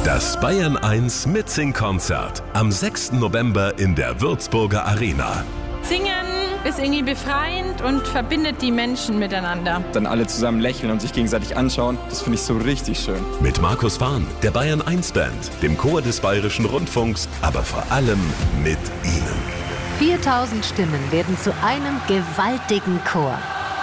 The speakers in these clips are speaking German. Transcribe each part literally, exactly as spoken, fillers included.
Das Bayern eins Mitsing-Konzert am sechsten November in der Würzburger Arena. Singen ist irgendwie befreiend und verbindet die Menschen miteinander. Dann alle zusammen lächeln und sich gegenseitig anschauen, das finde ich so richtig schön. Mit Markus Fahn, der Bayern eins Band, dem Chor des Bayerischen Rundfunks, aber vor allem mit Ihnen. viertausend Stimmen werden zu einem gewaltigen Chor.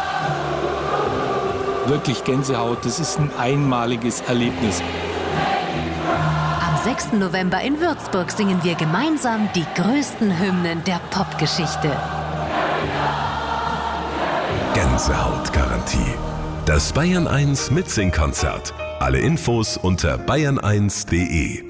Wirklich Gänsehaut, das ist ein einmaliges Erlebnis. Am sechsten November in Würzburg singen wir gemeinsam die größten Hymnen der Popgeschichte. Gänsehautgarantie. Das Bayern eins Mitsing-Konzert. Alle Infos unter bayern eins punkt de.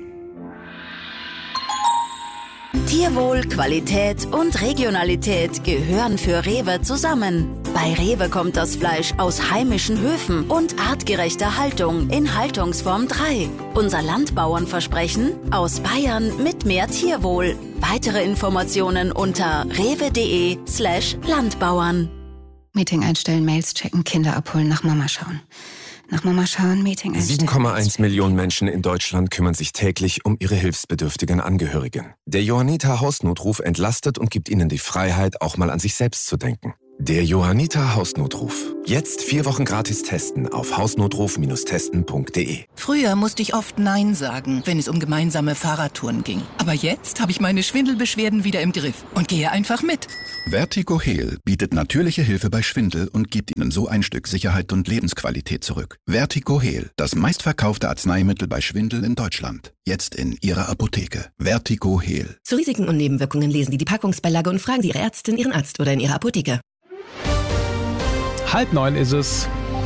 Tierwohl, Qualität und Regionalität gehören für Rewe zusammen. Bei Rewe kommt das Fleisch aus heimischen Höfen und artgerechter Haltung in Haltungsform drei. Unser Landbauernversprechen: aus Bayern mit mehr Tierwohl. Weitere Informationen unter rewe.de slash Landbauern. Meeting einstellen, Mails checken, Kinder abholen, nach Mama schauen. Nach Mama schauen, Meeting einstellen. sieben Komma eins Millionen Menschen in Deutschland kümmern sich täglich um ihre hilfsbedürftigen Angehörigen. Der Johanniter Hausnotruf entlastet und gibt ihnen die Freiheit, auch mal an sich selbst zu denken. Der Johanniter Hausnotruf. Jetzt vier Wochen gratis testen auf hausnotruf testen punkt de. Früher musste ich oft Nein sagen, wenn es um gemeinsame Fahrradtouren ging. Aber jetzt habe ich meine Schwindelbeschwerden wieder im Griff und gehe einfach mit. Vertigo Heal bietet natürliche Hilfe bei Schwindel und gibt Ihnen so ein Stück Sicherheit und Lebensqualität zurück. Vertigo Heal, das meistverkaufte Arzneimittel bei Schwindel in Deutschland. Jetzt in Ihrer Apotheke. Vertigo Heal. Zu Risiken und Nebenwirkungen lesen Sie die Packungsbeilage und fragen Sie Ihre Ärztin, Ihren Arzt oder in Ihrer Apotheke. Halb neun ist es.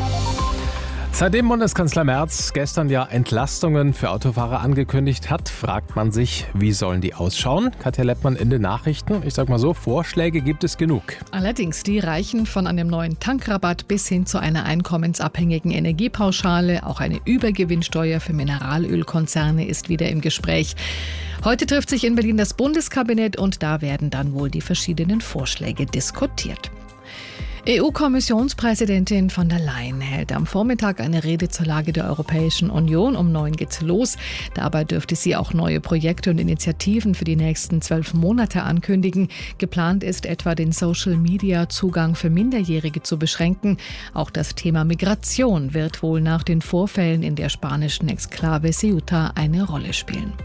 Seitdem Bundeskanzler Merz gestern ja Entlastungen für Autofahrer angekündigt hat, fragt man sich, wie sollen die ausschauen? Katja Leppmann in den Nachrichten. Ich sag mal so, Vorschläge gibt es genug. Allerdings, die reichen von einem neuen Tankrabatt bis hin zu einer einkommensabhängigen Energiepauschale. Auch eine Übergewinnsteuer für Mineralölkonzerne ist wieder im Gespräch. Heute trifft sich in Berlin das Bundeskabinett und da werden dann wohl die verschiedenen Vorschläge diskutiert. E U-Kommissionspräsidentin von der Leyen hält am Vormittag eine Rede zur Lage der Europäischen Union. Um neun geht's los. Dabei dürfte sie auch neue Projekte und Initiativen für die nächsten zwölf Monate ankündigen. Geplant ist etwa, den Social-Media-Zugang für Minderjährige zu beschränken. Auch das Thema Migration wird wohl nach den Vorfällen in der spanischen Exklave Ceuta eine Rolle spielen.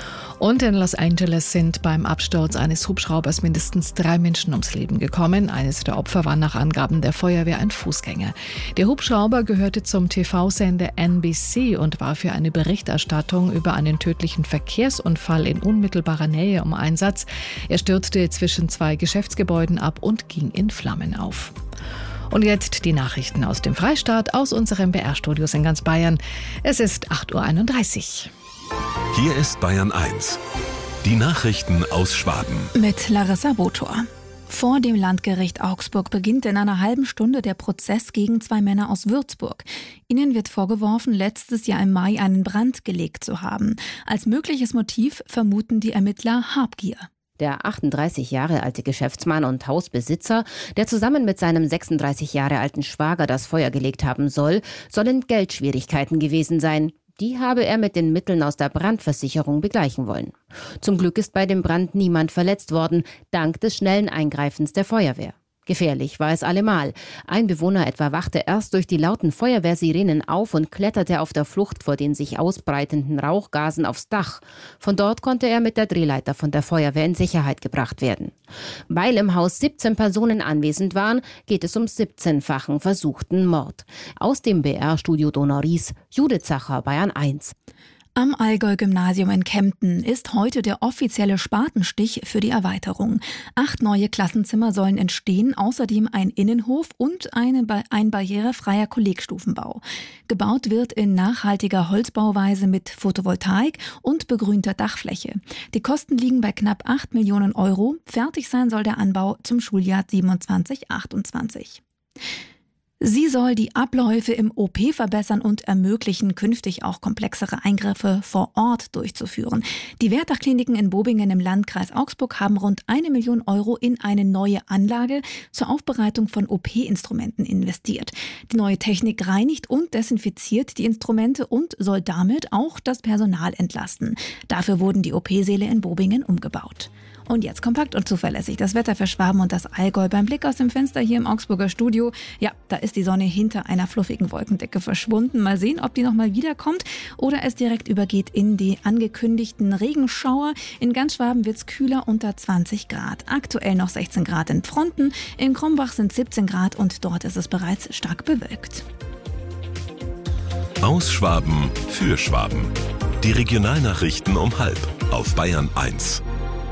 Und in Los Angeles sind beim Absturz eines Hubschraubers mindestens drei Menschen ums Leben gekommen. Eines der Opfer war nach Angaben der Feuerwehr ein Fußgänger. Der Hubschrauber gehörte zum T V-Sender N B C und war für eine Berichterstattung über einen tödlichen Verkehrsunfall in unmittelbarer Nähe im Einsatz. Er stürzte zwischen zwei Geschäftsgebäuden ab und ging in Flammen auf. Und jetzt die Nachrichten aus dem Freistaat, aus unserem B R-Studios in ganz Bayern. Es ist acht Uhr einunddreißig. Hier ist Bayern eins. Die Nachrichten aus Schwaben. Mit Larissa Botor. Vor dem Landgericht Augsburg beginnt in einer halben Stunde der Prozess gegen zwei Männer aus Würzburg. Ihnen wird vorgeworfen, letztes Jahr im Mai einen Brand gelegt zu haben. Als mögliches Motiv vermuten die Ermittler Habgier. Der achtunddreißig Jahre alte Geschäftsmann und Hausbesitzer, der zusammen mit seinem sechsunddreißig Jahre alten Schwager das Feuer gelegt haben soll, sollen Geldschwierigkeiten gewesen sein. Die habe er mit den Mitteln aus der Brandversicherung begleichen wollen. Zum Glück ist bei dem Brand niemand verletzt worden, dank des schnellen Eingreifens der Feuerwehr. Gefährlich war es allemal. Ein Bewohner etwa wachte erst durch die lauten Feuerwehrsirenen auf und kletterte auf der Flucht vor den sich ausbreitenden Rauchgasen aufs Dach. Von dort konnte er mit der Drehleiter von der Feuerwehr in Sicherheit gebracht werden. Weil im Haus siebzehn Personen anwesend waren, geht es um siebzehnfachen versuchten Mord. Aus dem B R-Studio Donau-Ries, Judith Zacher, Bayern eins. Am Allgäu-Gymnasium in Kempten ist heute der offizielle Spatenstich für die Erweiterung. Acht neue Klassenzimmer sollen entstehen, außerdem ein Innenhof und eine, ein barrierefreier Kollegstufenbau. Gebaut wird in nachhaltiger Holzbauweise mit Photovoltaik und begrünter Dachfläche. Die Kosten liegen bei knapp acht Millionen Euro. Fertig sein soll der Anbau zum Schuljahr siebenundzwanzig achtundzwanzig. Sie soll die Abläufe im O P verbessern und ermöglichen, künftig auch komplexere Eingriffe vor Ort durchzuführen. Die Wertach-Kliniken in Bobingen im Landkreis Augsburg haben rund eine Million Euro in eine neue Anlage zur Aufbereitung von O P-Instrumenten investiert. Die neue Technik reinigt und desinfiziert die Instrumente und soll damit auch das Personal entlasten. Dafür wurden die O P-Säle in Bobingen umgebaut. Und jetzt kompakt und zuverlässig das Wetter für Schwaben und das Allgäu. Beim Blick aus dem Fenster hier im Augsburger Studio, ja, da ist die Sonne hinter einer fluffigen Wolkendecke verschwunden. Mal sehen, ob die nochmal wiederkommt oder es direkt übergeht in die angekündigten Regenschauer. In ganz Schwaben wird's kühler, unter zwanzig Grad. Aktuell noch sechzehn Grad in Pfronten, in Krombach sind siebzehn Grad und dort ist es bereits stark bewölkt. Aus Schwaben für Schwaben. Die Regionalnachrichten um halb auf Bayern eins.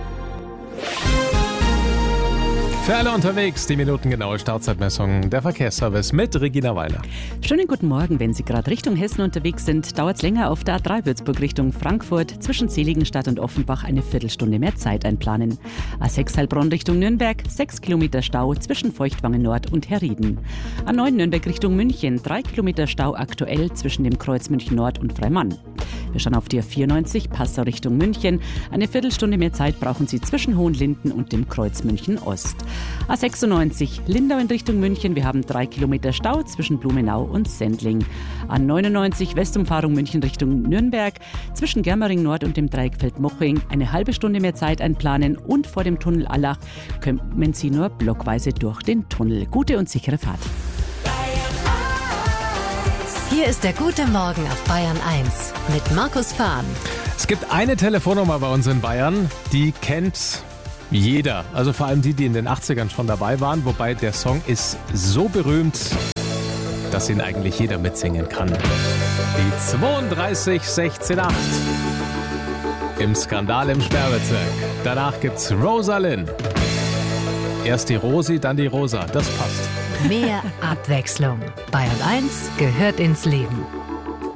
Für alle unterwegs die minutengenaue Startzeitmessung der Verkehrsservice mit Regina Weiler. Schönen guten Morgen. Wenn Sie gerade Richtung Hessen unterwegs sind, dauert es länger auf der A drei Würzburg Richtung Frankfurt. Zwischen Seligenstadt und Offenbach eine Viertelstunde mehr Zeit einplanen. A sechs Heilbronn Richtung Nürnberg, sechs Kilometer Stau zwischen Feuchtwangen Nord und Herrieden. A neun Nürnberg Richtung München, drei Kilometer Stau aktuell zwischen dem Kreuz München Nord und Freimann. Wir schauen auf die A vierundneunzig Passau Richtung München. Eine Viertelstunde mehr Zeit brauchen Sie zwischen Hohenlinden und dem Kreuz München Ost. A sechsundneunzig Lindau in Richtung München. Wir haben drei Kilometer Stau zwischen Blumenau und Sendling. A neunundneunzig Westumfahrung München Richtung Nürnberg. Zwischen Germering Nord und dem Dreieckfeld Moching eine halbe Stunde mehr Zeit einplanen. Und vor dem Tunnel Allach kommen Sie nur blockweise durch den Tunnel. Gute und sichere Fahrt. Hier ist der gute Morgen auf Bayern eins mit Markus Fahn. Es gibt eine Telefonnummer bei uns in Bayern, die kennt jeder. Also vor allem die, die in den achtzigern schon dabei waren. Wobei der Song ist so berühmt, dass ihn eigentlich jeder mitsingen kann. Die zweiunddreißig sechzehn acht im Skandal im Sperrbezirk. Danach gibt's Rosalind. Erst die Rosi, dann die Rosa. Das passt. Mehr Abwechslung. Bayern eins gehört ins Leben.